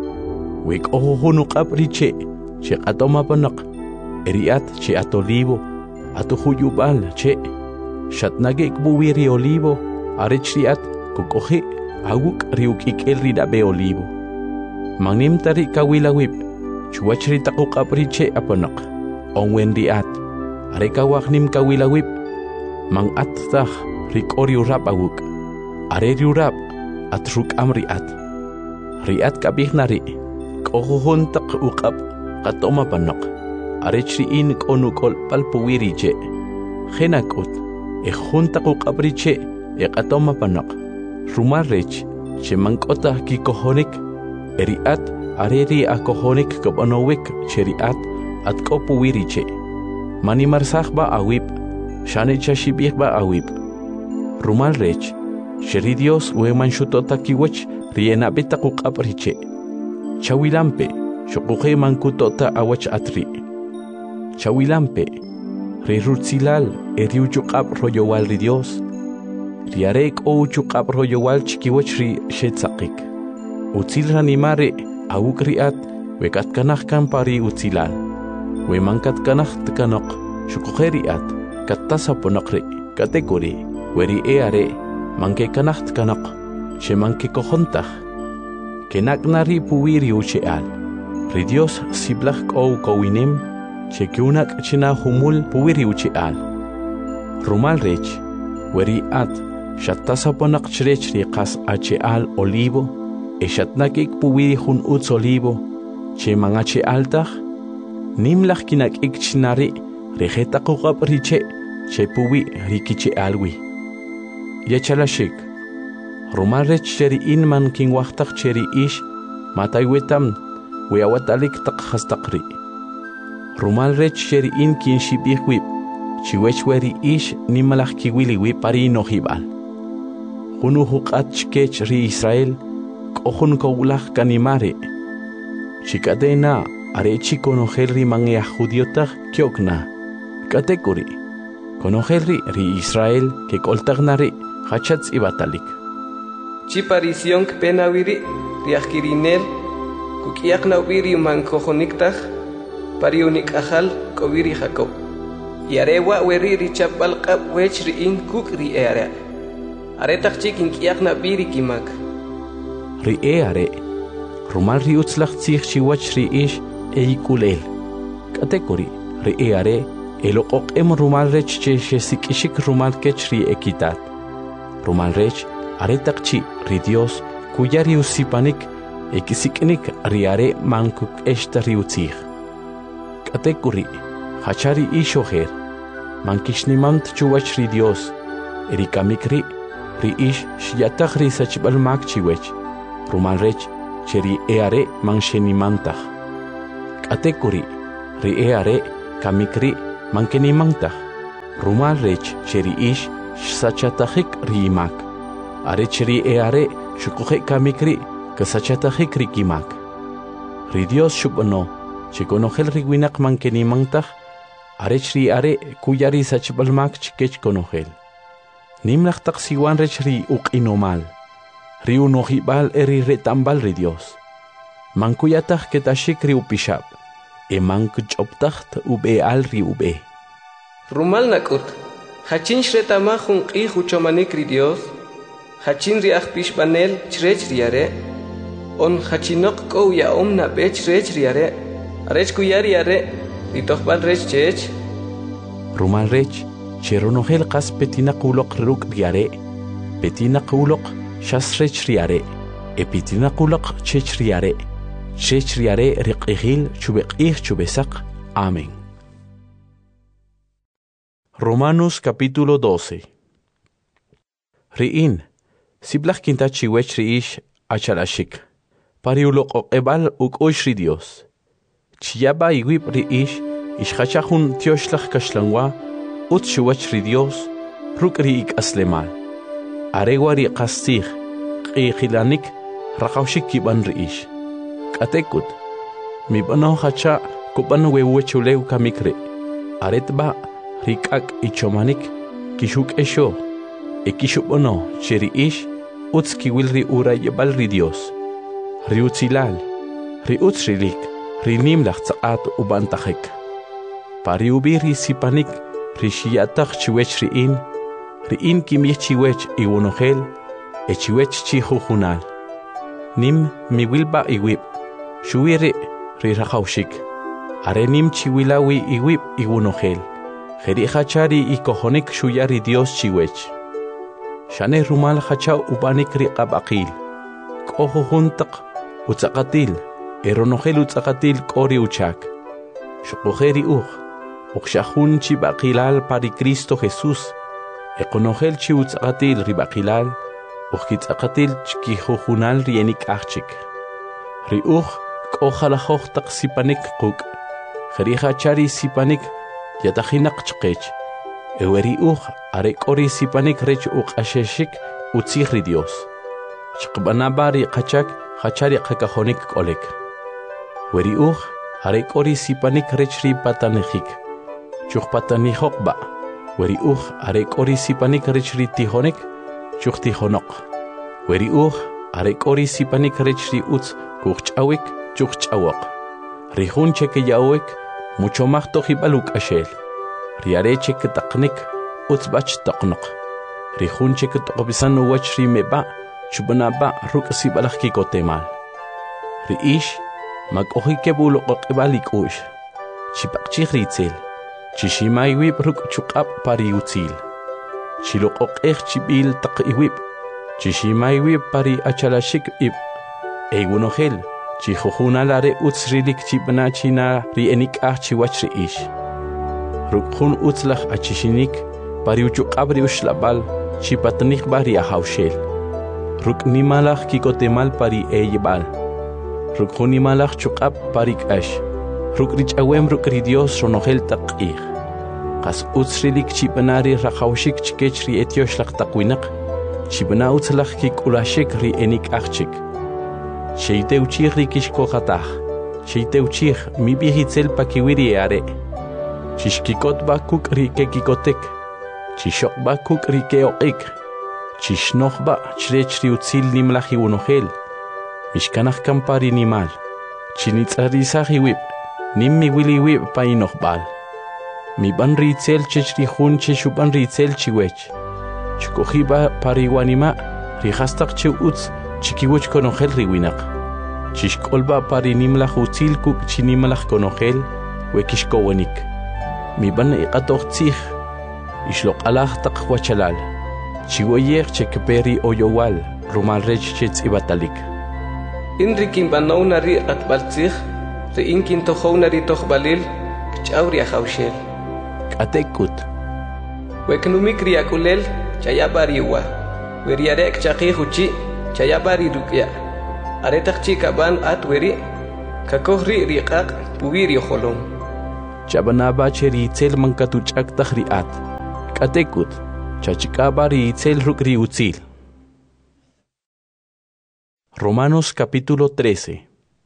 we k'ojo jun uq'ab riche che q'atoma panaq eriat che atolivo atujuyub'al che shatnagik buwiri olivo arech riat kukoji awuk riuk'ikel ridabe olivo mangnim tari kawilawib chuwach ritaquq'ab riche apanaq onwen riat arekawaj nim kawilawib mang at taj rik'ori urab awuk are riurab at ruk'am riat riat kabijnari k'ojojon taq uq'ab qatoma panaq arech ri'in k'onuk'ol palpuwiri che jenak'ut ejun taq uq'ab riche eq'atoma panaq rumal rech cheman k'otaj kikojonik eriat areri akojonik kab'anowik cheriat at k'opuwiri che manimarsaj ba awib shane chashib'ij ba awib rumal rech sheri Dios weman shutota kiwach rienabe taq uq'ab riche chawilampe shuquje mankutota awach atri chawilampe rirutzilal eriuchuq'ab royowal ri Dios riare k'ouchuq'ab royowal chikiwach ri shetzaqik utzil ranimare awuk riat we katkanaj kan pari utzilal we mankatkanaj tkanaq shuquje riat kattasaponaq ri katekuri we ri'eare mankekanaj tkanaq shemankekojontaj kenaknari puwiri ucheal ri Dios siblaj k'ow k'owinem chekiunak china humul puwiri ucheal rumal rech weri at shattasaponaq chrech riqas acheal olivo eshatnakik puwiri jun utz olivo cheman achealtaj nimlaj kinak'ik chinari rijetaquq'ab riche chepuwi rikichealwi yachalashik rumal rech cheri'in man kinwajtaj cheri'ish mataywetam weawatalik taq hastaqri rumal rech cheri'in kinshib'ijwib chiwech weri'ish nimalaj kiwiliwi pari nojib'al junu juq'at chkech ri Israel k'ojun kowlaj kanimari chik'atena arechi konojel ri mangea judiotaj kyokna katekuri konojel ri ri Israel kek'oltajnari hachatz ibatalik chiparición kpenawiri riajkirinel kuk'iaqnawiri mankojoniktaj pariunik'ajal k'owiri Jacob yarewa weri richapb'al q'ab wech ri'in kuk ri'eare aretaq chik ink'iaqnab'iri kimak ri'eare rumal riutzlaj tzij chiwach ri'ish eikulel katekuri ri'eare eloq'oq'em rumal rech che xesik'ixik rumal kech ri'ekitat rumal rech aretaq chi ri Dios kuya riusipanik ekisik'nik riare mankuk eshta riutzij katekuri hachari ishojer mankishnimamt chuwach ri Dios erikamikri ri ish shiyataj ri sachb'al mak chiwech rumal rech cheri eare manshenimantaj Atekuri, ri e are, kamikri, mankeni mangtah. Rumal rech, cheri ish, sachatahik rimak. Are cheri e are, shukuhe kamikri, kasachatahik rikimak. Ri Dios shubano, chikonogel riwinak mankeni mangtah. Are chri are, kuyari sachbalmak chikech konogel. Nimlach taksiwan rech ri uk inomal. Ri unohibal eri retambal ri Dios. Mankuyatah ketashik ri upishab. E mankuch optacht ube al ri ube. Rumal nakut. Hachin shretama jun qi huchomanik ri Dios. Hachin ri akpish banel chrech riare. On hachinok ko ya omna bech rech riare. Arech kuyari are. Ritohbal rech chech. Rumal rech. Cheronogel qas petina qulok ruk riare. Petina qulok shas rech riare. E petina qulok chech riare. Chech riare riqihil chubeqih chubesak. Amén. Romanos capítulo doce. Riin. Siblach kinta chiwech riish achalashik. Pariulok oqebal uk oishri Dios. Chiyaba iwib riish ishchachahun tioshlach kashlangwa. Ut shuwach ri Dios, ruk ri ik aslemal. Aregwa ri qastig, qiqilanik, raqawshik kiban riish. Katekut, mi bano hacha kuban wewechuleu kamikre. Aretba, rikak ichomanik, kishuk esho. E kishubono, cheri ish, uts kiwil ri ura yebal ri Dios. Ri utzilal, ri utzrilik, ri nimlach tsaat ubantahek. Pariubi ri sipanik, Rishiatach chiwech riin, riin kimich chiwech iwonogel, e chiwech chihujunal. Nim miwilba iwib, shuire rirahaushik. Are nim chiwilawi iwib iwonogel. Jeri hachari ikohonik shuyari Dios chiwech. Shane rumal hacha ubanik riqabaqil. Kohujuntak utzakatil, eronogel utzakatil kori uchak. Shukujeri uj. Uxahun chi baqilal pari Cristo Jesús. Econogel chi utzakatil ribaqilal. Uxkitzakatil chkihujunal rienik achik. Riuj kojalajoj tak sipanik kuk. Jeriha chari sipanik yatajinak chkech. Eweri uj arek ori sipanik rech uq asheshik utzihri Dios. Chkbanabari kachak hachari kakajonik kolek. Weri uj arek ori sipanik rech ri patanejik. Chukpatani hokba, weri uj arek ori sipanik rechri tihonek, chuk tihonok. Weri uj arek ori sipanik rechri utz kuchawik, chuk chawok. Rihun cheke yawek, mucho más tojibaluk ashel. Riare cheke taknik, utz bach taknok. Rihun cheke tokobisan uwachri meba, chubanaba ruk sibalak kikotemal. Riish, mag ohike bulok okibalik ush. Chipakchik ritzel. Chishimay wib ruk chukap pari utzil. Chilok okeh chibil tak iwib. Chishimay wib pari achalashik ib. Egunogel, chihujuna lare utzrilik chibna china rienik ah chiwachri ish. Rukhun utzlach achishinik pari uchukabri ushlabal chipatnik bari ahaushel. Ruk nimalach kikotemal pari eyibal. Rukhun nimalach chukap parik ash. Ruk rich awem ruk ri Dios ronogel taqih. Qas utsrilik chibanari raqawshik chikechri etioshlag taqwinak. Chibana utzlach kik ulashik ri enik achik. Sheite uchih ri kishkohatah. Sheite uchih mi bihitzel pakiwiri are. Chishkikot bakuk ri kekikotek. Chishok bakuk ri keoik. Chishnoch ba chrechri utzil nimlahi unogel. Mishkanach kampari nimal. Chinitzarisahi wip. Nimmi wili wib painoch bal. Mi ban ritzel chechri hun cheshuban ritzel chiwech. Chkohiba pariwanima rihastak che utz chikiwech konogel riwinak. Chishkolba pari nimlach utzil kuk chinimlach konogel wekishkowenik. Mi ban iqatoch tzich ishlok alach tak wachalal. Chiwoyer chekperi oyowal rumal rech chetz ibatalik. Inrikin banaunari atbaltzich. Rein kinto hounari toch balil, kchauri ahaushel. Katekut. Weknumik riakulel, chayabariwa. Weriarek chaqi huchi, chayabari rukya. Aretak chikaban at weri, Kakoj ri riqaq pubiri jolom. Chabanaba cheri itzel mankatuchak tahriat. Katekut, chachikaba ri itzel rukri utzil. Romanos capítulo trece.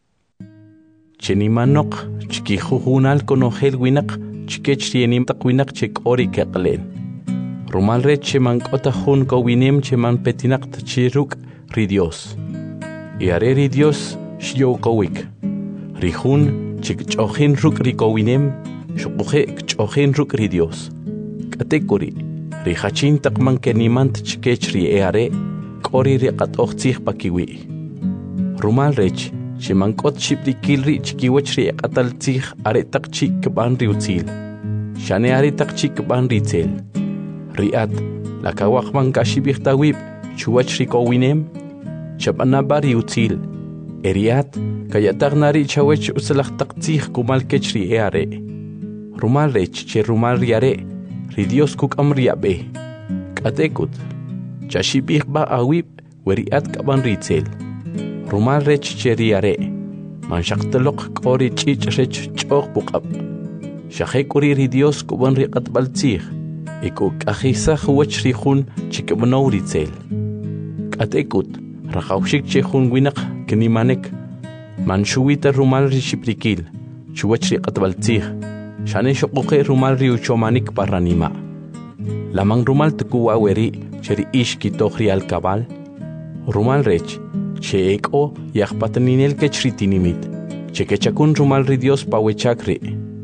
Chenimanok, chikijujunal konojel winak, chikech rienim takwinak chek ori keklen. Romalre cheman kota hun ko winem cheman petinak tachiruk ri Dios. Iare ri Dios shyo kowik. Rihun chik chojin ruk ri ko winem, shukuje chojin ruk ri Dios. Katekuri, rihachin takman kenimant chikech ri eare, kori ri kat ochtzih pakiwi. Rumalrech, Shimankot Shiprikilri Chikiwachri Atalzich Aretak Chik Ban Riutzil. Shane Aretak Chik Ban Ritzel. Riat, Lakawachman Kashibirtawib, Chuachri Kowinem, Chabanabari Utzil. Eriat, Kayatarnari Chawech Usalach Takzich Kumal Kechri Eare. Rumalrech, Che Rumalriare, Ridios Kuk Amriabe. Katekut, Chashibir Ba Awib, Weriat Kaban Ritzel. Rumalrech cheriare, manshaktelok kori chich rech chok bukab. Shahekuri ridios kuban riqat baltzir, iku kahisa huwach rihun chikabanaw ritzel. Katekut, rakawshik chehun winak kenimanek, manshuwita rumal rishiplikil, chuwach riqat baltzir, shane shokuke rumal riuchomanik paranima. Lamang rumal tukuwa weri cheri ish kitohri al kabal, Rumalrech, Cheeko yahpataninel kechritinimit, chekechakun rumal ri Dios pawechakri.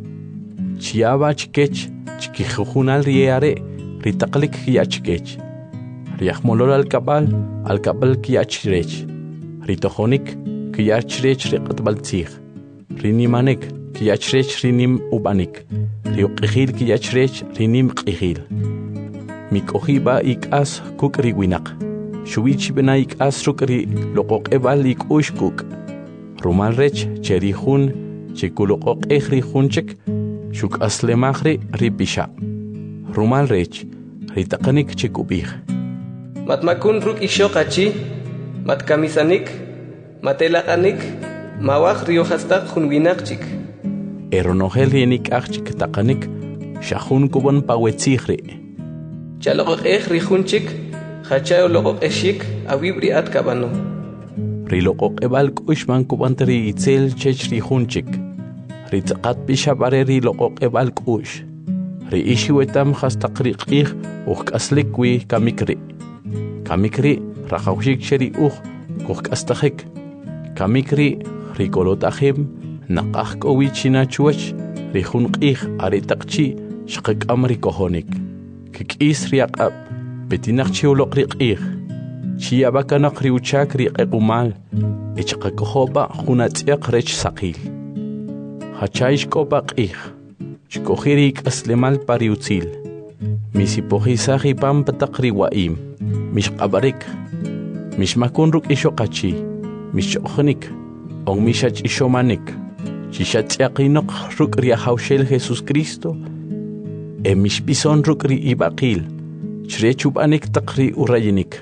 Chiaba chikech, chikijujunal rieare, ritaklik kiachkech. Riahmolol al kabal, al kabal kiachrech. Ritohonik, kiachrech riqatbaltzig. Rinimanek, kiachrech rinim ubanik. Riuqihil kiachrech rinim qihil. Mikohiba ikas kukriwinak. Shuichi benaik asrukri lokok ebalik ushkuk. Rumalrech cherihun chikulokok ehrihunchek shuk aslemahri ripisha. Rumalrech ritakanik chikubih. Matmakun ruk ishokachi, matkamisanik, matelakanik, mawak riohastak hunwinakchik. Eronohel yenik achik takanik, shahun kuban pawetzihri. Chalokok ehrihunchik, Hachayo lokok eshik awibri at kabano. Rilokok ebal kushman kubanteri itzel chechri hunchik. Ritzakat bishabareri lokok ebal kush. Ri ishiwetam hastakriqih uk aslikwi kamikri. Kamikri rakawshik cheri uh kuk astahik. Kamikri rikolotahim nakah kowichina chuach rihunqih aritakchi shakik amri kohonik. Kikis riakab. Betinak chiulok riqih, chiabakanak riuchak riqekumal, echakakohoba hunatiak rech sakil. Hachaish kopak ih, chikohirik aslemal pariutzil, misipohisahi pampatak riwaim, mishkabarik, mishmakunruk ishokachi, mishokhnik, on mishach ishomanik, chishatiakinok ruk riahaushel Jesus Cristo, e mishpison ruk ri ibakil. Chrechubanik takri urayinik.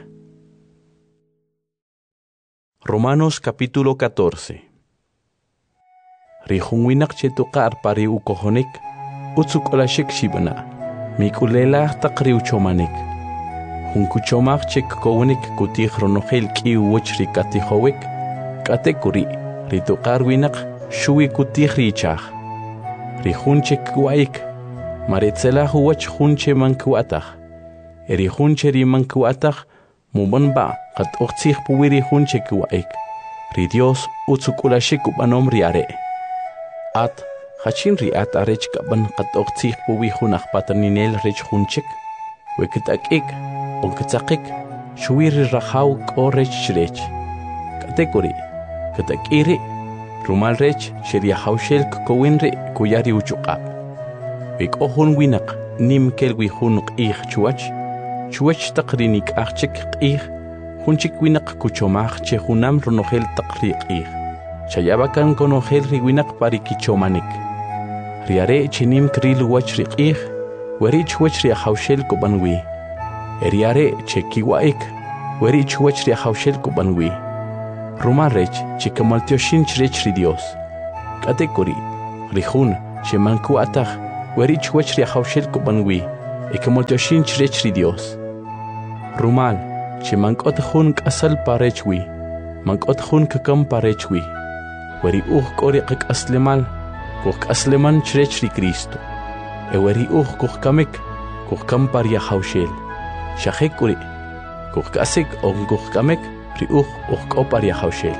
Romanos capítulo catorce. Rihunwinak chetukar pari ukohonik, utsukolashik shibana, mikulela takri uchomanik. Hunkuchomak chek kowenik kutih ronogel ki uochri katihowik, katekuri, ritukar winak shui kutih richach. Rihunchek waik, maritzela huwach hunche mankuatach. Eri hunche riman kuatach, mubanba, kat ochtzih puwiri hunche kuaik. Ri Dios utsukulashik ubanom riare. At, hachin riat arech kaban kat ochtzih puwi hunach pataninel rech hunchik. Wekitakik, onkitakik, shuiri rahaw ko rech shrech. Katekuri, katakiri, rumal rech, sheria haushel kowinri kuyari uchukap. Wik ohun winak, nim kelwi hunuk ih chuach. Chuach takrinik achik qih, hunchik winak kuchomach che hunam ronogel takri qih. Chayabakan konogel riwinak parikichomanik. Riare chinim kril wach riqih, weri chuach riahaushel kubanwi. Eriare che kiwaik, weri chuach riahaushel kubanwi. Rumarech chikamaltioshin chrech ri Dios. Katekuri, Rihun, Shemanku Atach, Werich Wechri Haushel Kubanwi, Ekamotoshin Chrechri Dios. Rumal, Shemankot Hun Kasal Parechwi, Mankot Hun Kakam Parechwi, Weri Ugh Kori Kak Aslemal, Kuk Asleman Chrechri Cristo, Eweri Ugh Kukamek, Kukam Paria Haushel, Shahekuri, Kukasek on Kukamek, Riuch Ugh Paria Haushel.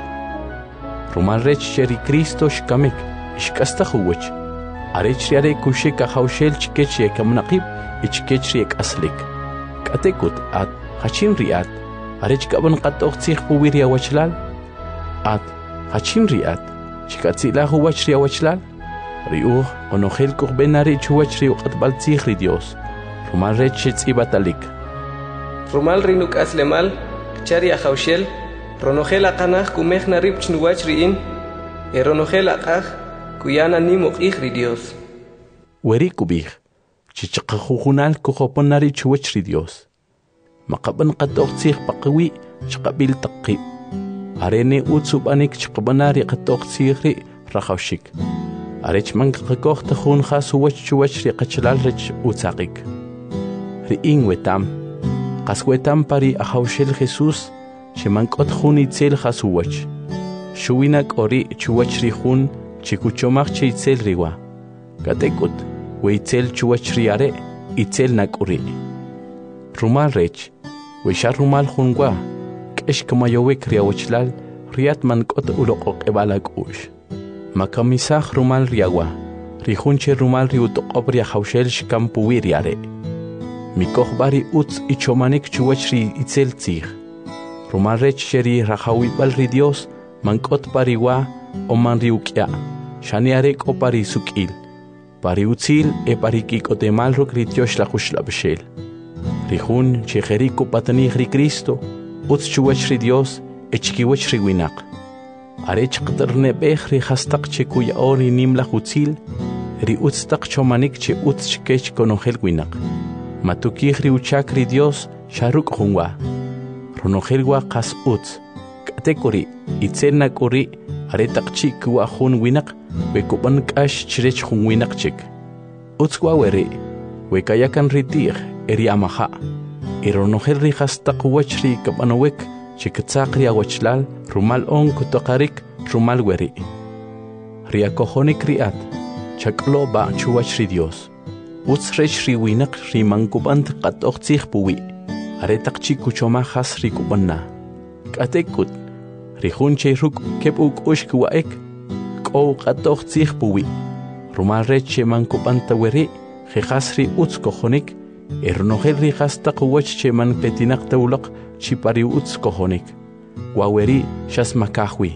Rumal Rech Sheri Cristo Shkamek, Shkastahuwich, Arech Yare Kusheka Haushel Chikechi Kamnakib, Ichkechi Aslik. Katekut at Hachin Riat, Arech Gaban Katochich Puwiria Wachlal, at Hachin Riat, Chikatzila Huachria Wachlal, Riuch, Onohel Kurbenari Chuachri at Baltzich Dios, Rumal Rech Ibatalik. Rumal Rinuk Aslemal, Charia Haushel, Ronohel Akanach Kumechna Ripch Nuachriin, Eronohel Akach, Kuyana Nimok Ichri Dios. Werikubich. Chichakahunal kuhoponari chuachri Dios. Makaban katoxich pakawi chakabil taki. Arene utsubanik chakabanari katoxiri rahaushik. Arech man kakoch tahun khasuwach chuachri kachalalrich utsakik. Riing wetam. Kaswetam pari ahaushel Jesus. Shemankot hun itzel khasuwach. Shuwinak ori chuachri hun chikuchomach chitzel riwa. Katekut. Weitzel chuachriare, itzel nakuri. Rumal rech, weishar rumal hunwa, kesh kamayowek riawachlal, riat mankot ulokok ebalak ush. Makamisach rumal riawa, rihunche rumal riutokobria haushel shkampuwiriare. Mikoch bari utz ichomanik chuachri itzel tzich. Rumal rech sheri rahawibal ridios, mankot pariwa, oman riukia, shaniarek o pari sukil. Pari utzil e pari kikotemal ro kritiosh la hushla beshel. Rihun chejeriko patani ri Cristo, utz chuach ri Dios, e chikiwach ri winak. Arech qterne bech ri hastak chekuya ori nim la utzil, ri utz tak chomanik che utz chkech konohel winak. Matukih ri uchak ri Dios, sharuk hunwa. Ronohelwa kas utz. Katekori, itzel nakori, aretak chikwa hun winak, Bekuban kash chirech hun winakchik. Utzwa weri, wekayakan ritir, eri amaha. Ironohel rihastak wachri kabanowek, chikatzakri awachlal, rumal on kutokarik, rumal weri. Riakohonik riat, chaklo ba chuachri Dios. Utzrech riwinak rimankubant katochtzich puwi. Aretak chikuchomahas rikubanna. Katekut, rihunche ruk kepuk ushkuaek. O katoch tzich puwi. Rumal reche mankupanta weri, jejasri utz kohonik, ernohel rihasta kuwach che man petinak taulak, chipari utz kohonik. Waweri shas makahwi.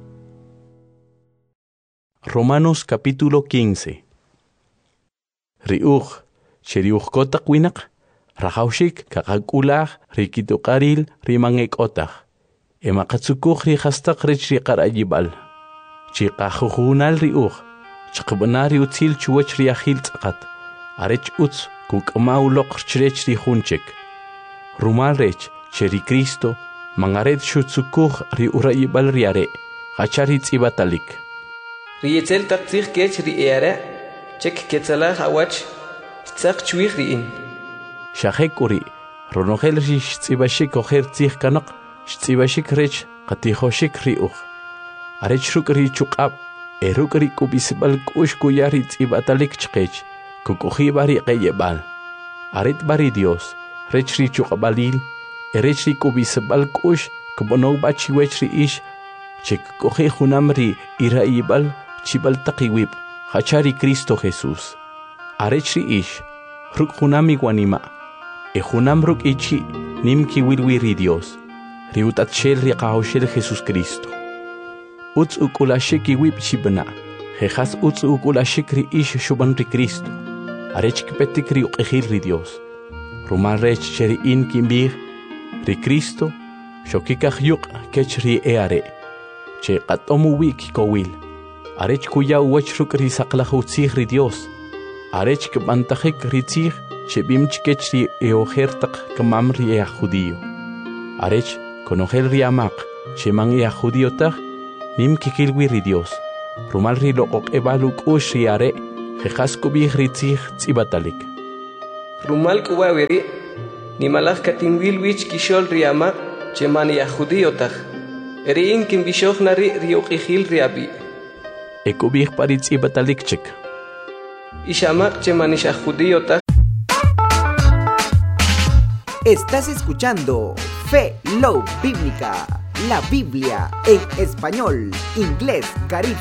Romanos capítulo quince. Riuch, cheriuch kotak winak, rahaushik kakakulach, rikitukaril, rimangek otach. Emakatsukuch rihastak rech rikarayibal. Chikahuhunal riuch, chakabanari utzil chuach riahil tzakat, arech utz kukmau lok chrech rihunchek. Rumal rech, cheri Cristo, mangaret shutsukuch riurayibal riare, hacharitz ibatalik. Rietzel takzich kech riere, chek ketzalah awach, tzak chuich riin. Shahekuri, ronohel rish tzibashik oher tzich kanak, shtzibashik rech, katihoshik riuch. Arech rukri chukab, e rukri kubisbal kush kuyari tzibatalik chkech, kukuhi bari qeyebal. Aret bari Dios, rechri chukabalil, e rechri kubisbal kush, kubono bachi wechri ish, chek kuhi hunamri iraibal, chibal takiwib, hachari Cristo Jesus. Arechri ish, ruk hunami guanima, e hunam ruk ichi, nimki wilwiri Dios, riutat shel riqahoshel Jesus Cristo. Utz ukulashiki wip shibna, jejas utz ukulashikri ish shubanri Cristo. Arech kipetikri uqehilri Dios. Rumal rech cheri in kimbir, ri Cristo, shokikach yuk kech ri eare. Che katomu wik kowil. Arech kuya uwechruk ri saklach utzich ri Dios. Arech kibantachik ri tzich, che bimch kech ri eohertak kamam ri ea judío. Arech konohel ri amak, che man ea judío tach, nim kikilwi ri Dios, Rumal rilo ok ebaluk ushiare, jejasku bihritzig tzibatalik. Rumal kuwawiri, ni malach katinwil wich kishol riama, chemani ya judiotaj. Eri inkin bishognari riokihil riabi. Ekubih paritz ibatalik chik. Ishamak chemani ya judiotaj. Estás escuchando Fe Love Bíblica, la Biblia en español, inglés, caribe